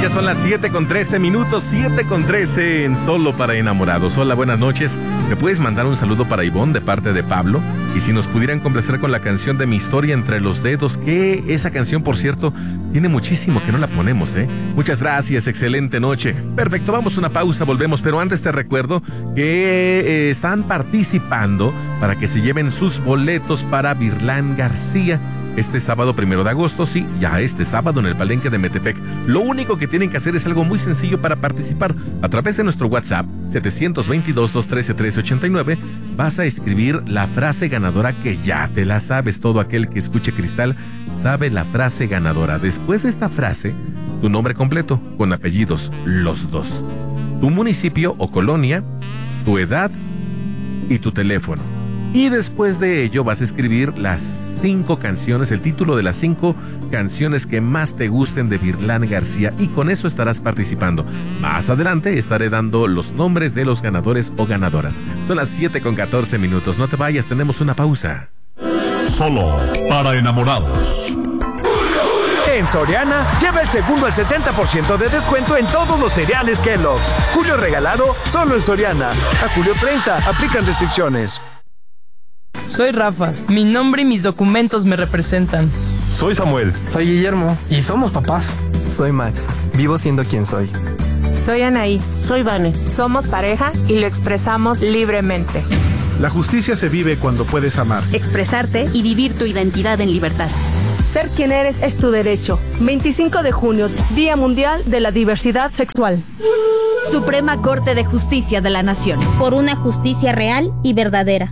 Ya son las 7:13, 7:13 en Solo para Enamorados. Hola, buenas noches. ¿Me puedes mandar un saludo para Ivonne de parte de Pablo? Y si nos pudieran complacer con la canción de Mi Historia entre los dedos, que esa canción, por cierto, tiene muchísimo que no la ponemos, ¿eh? Muchas gracias, excelente noche. Perfecto, vamos a una pausa, volvemos, pero antes te recuerdo que están participando para que se lleven sus boletos para Virlán García este sábado 1 de agosto, sí, ya este sábado en el Palenque de Metepec. Lo único que tienen que hacer es algo muy sencillo para participar. A través de nuestro WhatsApp, 722-213-1389, vas a escribir la frase ganadora que ya te la sabes. Todo aquel que escuche Cristal sabe la frase ganadora. Después de esta frase, tu nombre completo, con apellidos, los dos, tu municipio o colonia, tu edad y tu teléfono. Y después de ello vas a escribir las 5 canciones, el título de las 5 canciones que más te gusten de Virlán García, y con eso estarás participando. Más adelante estaré dando los nombres de los ganadores o ganadoras. Son las 7:14. No te vayas, tenemos una pausa. Solo para enamorados. En Soriana, lleva el segundo al 70% de descuento en todos los cereales Kellogg's. Julio regalado, solo en Soriana. A julio 30, aplican restricciones. Soy Rafa, mi nombre y mis documentos me representan. Soy Samuel. Soy Guillermo. Y somos papás. Soy Max, vivo siendo quien soy. Soy Anaí. Soy Vane. Somos pareja y lo expresamos libremente. La justicia se vive cuando puedes amar, expresarte y vivir tu identidad en libertad. Ser quien eres es tu derecho. 25 de junio, Día Mundial de la Diversidad Sexual. Suprema Corte de Justicia de la Nación. Por una justicia real y verdadera.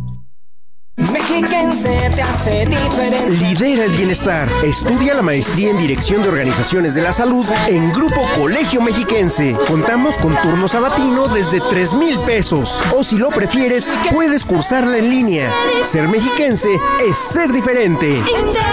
Mexiquense te hace diferente. Lidera el bienestar. Estudia la maestría en Dirección de Organizaciones de la Salud en Grupo Colegio Mexiquense. Contamos con turno sabatino desde 3,000 pesos. O si lo prefieres, puedes cursarla en línea. Ser mexiquense es ser diferente.